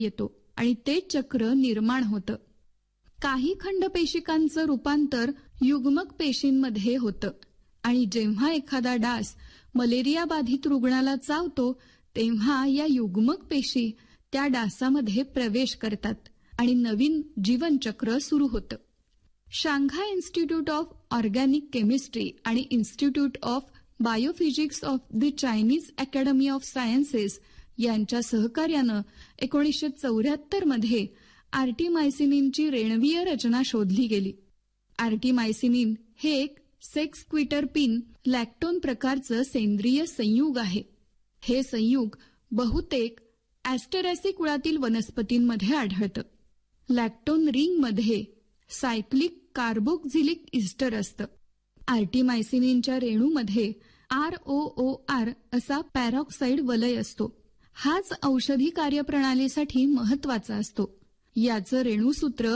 येतो आणि ते चक्र निर्माण होतं. काही खंडपेशिकांचं रूपांतर युग्मक पेशींमध्ये होतं आणि जेव्हा एखादा डास मलेरिया बाधित रुग्णाला चावतो तेव्हा या युग्मक पेशी त्या डासामध्ये प्रवेश करतात आणि नवीन जीवनचक्र सुरू होतं. Shanghai institute of organic chemistry आणि institute of biophysics of the Chinese academy of sciences यांच्या सहकार्यानं 1974 मध्ये आर्टिमायसिनिनची रेणवीय रचना शोधली गेली. आर्टिमायसिनिन हे एक सेक्सक्विटरपिन लॅक्टोन प्रकारचं सेंद्रिय संयुग आहे. हे संयुग बहुतेक ॲस्टेरॅसी कुळातील वनस्पतींमध्ये आढळतं. लॅक्टोन रिंगमध्ये सायक्लिक कार्बोक्झिलिक इस्टर असतं. आर्टिमायसिनिनच्या रेणूमध्ये ROOR असा पॅरॉक्साइड वलय असतो. हाच औषधी कार्यप्रणालीसाठी महत्वाचा असतो. याचं रेणूसूत्र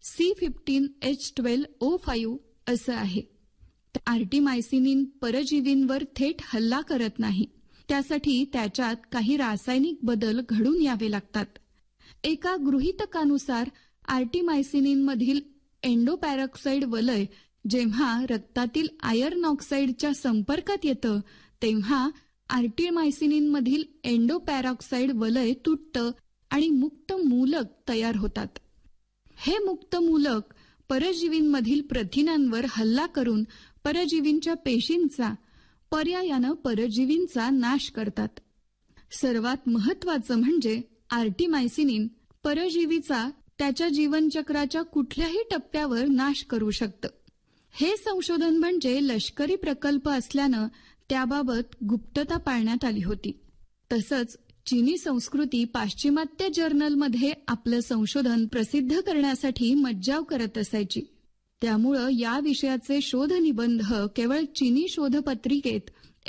C15H12O5 असं आहे. आर्टिमायसिनिन परजीवींवर थेट हल्ला करत नाही. त्यासाठी त्याच्यात काही रासायनिक बदल घडून यावे लागतात. एका गृहीतकानुसार आर्टिमायसिनिनमधील एंडोपॅरॉक्साइड वलय जेव्हा रक्तातील आयर्न ऑक्साईडच्या संपर्कात येतं तेव्हा आर्टिमायसिनिनमधील एंडोपॅरॉक्साइड वलय तुटतं आणि मुक्त मूलक तयार होतात. हे मुक्त मूलक परजीवींमधील प्रथिनांवर हल्ला करून परजीवींच्या पेशींचा पर्यायानं परजीवींचा नाश करतात. सर्वात महत्वाचं म्हणजे आर्टिमायसिनिन परजीवीचा त्याच्या जीवनचक्राच्या कुठल्याही टप्प्यावर नाश करू शकतं. हे संशोधन म्हणजे लष्करी प्रकल्प असल्यानं त्याबाबत गुप्तता पाळण्यात आली होती. तसंच चीनी संस्कृती पाश्चिमात्य जर्नलमध्ये आपलं संशोधन प्रसिद्ध करण्यासाठी मज्जाव करत असायची. त्यामुळं या विषयाचे शोधनिबंध केवळ चीनी शोधपत्रिकेत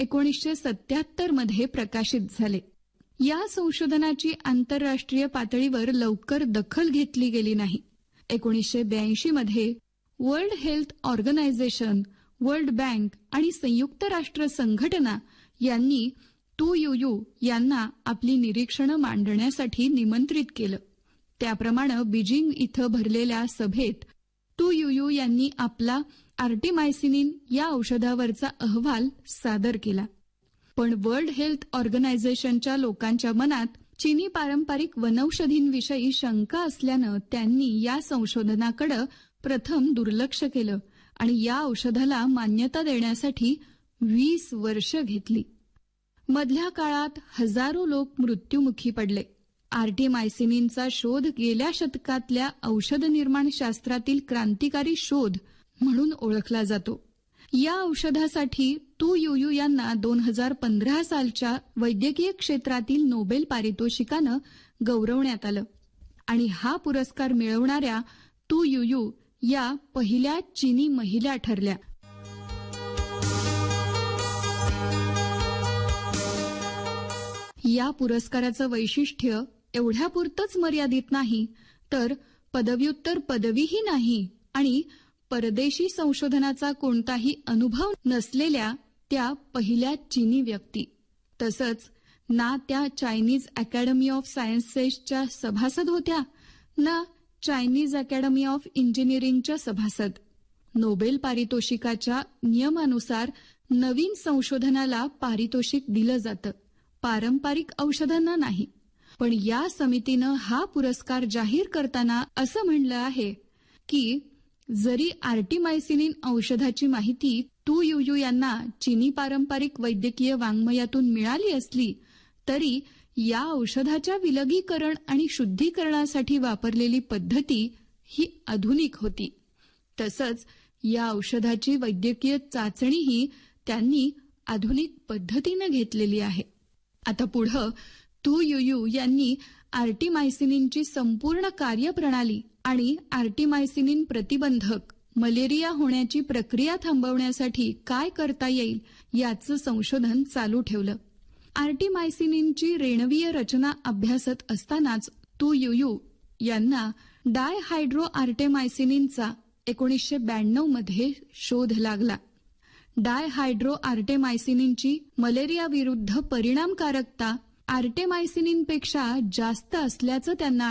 1977 मध्ये प्रकाशित झाले. या संशोधनाची आंतरराष्ट्रीय पातळीवर लवकर दखल घेतली गेली नाही. 1982 मध्ये world health organisation, world bank आणि संयुक्त राष्ट्र संघटना यांनी तू युयू यांना आपली निरीक्षणं मांडण्यासाठी निमंत्रित केलं. त्याप्रमाणे बीजिंग इथं भरलेल्या सभेत तू युयू यांनी आपला आर्टिमायसिनिन या औषधावरचा अहवाल सादर केला. पण वर्ल्ड हेल्थ ऑर्गनायझेशनच्या लोकांच्या मनात चीनी पारंपरिक वनौषधींविषयी शंका असल्यानं त्यांनी या संशोधनाकडे प्रथम दुर्लक्ष केलं आणि या औषधाला मान्यता देण्यासाठी 20 वर्ष घेतली. मधल्या काळात हजारो लोक मृत्युमुखी पडले. आर्टिमायसिनिनचा शोध गेल्या शतकातल्या औषध निर्माण शास्त्रातील क्रांतिकारी शोध म्हणून ओळखला जातो. या औषधासाठी तू युयू यांना 2015 सालच्या वैद्यकीय क्षेत्रातील नोबेल पारितोषिकानं गौरवण्यात आलं आणि हा पुरस्कार मिळवणाऱ्या तू युयू या पहिल्या चीनी महिला ठरल्या. या पुरस्काराचं वैशिष्ट्य एवढ्यापुरतंच मर्यादित नाही, तर पदव्युत्तर पदवीही नाही आणि परदेशी संशोधनाचा कोणताही अनुभव नसलेल्या त्या पहिल्या चीनी व्यक्ती. तसंच ना त्या चायनीज अकॅडमी ऑफ सायन्सेसच्या सभासद होत्या ना चायनीज अकॅडमी ऑफ इंजिनिअरिंगच्या सभासद. नोबेल पारितोषिकाच्या नियमानुसार नवीन संशोधनाला पारितोषिक दिलं जातं, पारंपरिक औषधांना नाही. पण या समितीनं हा पुरस्कार जाहीर करताना असं म्हणलं आहे की जरी आर्टिमायसिनिन औषधाची माहिती तू युयू यांना चीनी पारंपरिक वैद्यकीय वाङ्मयातून मिळाली असली तरी या औषधाच्या विलगीकरण आणि शुद्धीकरणासाठी वापरलेली पद्धती ही आधुनिक होती. तसंच या औषधाची वैद्यकीय चाचणीही त्यांनी आधुनिक पद्धतीनं घेतलेली आहे. आता पुढं तू युयू यांनी आर्टिमायसिनिनची संपूर्ण कार्यप्रणाली आणि आर्टिमायसिनिन प्रतिबंधक मलेरिया होण्याची प्रक्रिया थांबवण्यासाठी काय करता येईल याचं संशोधन चालू ठेवलं. आर्टिमायसिनिनची रेणवीय रचना अभ्यासत असतानाच तू युयू यांना डायहायड्रो आर्टेमायसिनिनचा 1992 मध्ये शोध लागला. डायहायड्रो आर्टेमायसिनिनची मलेरिया विरुद्ध परिणामकारकता आर्टेमायसिनिनपेक्षा जास्त असल्याचं त्यांना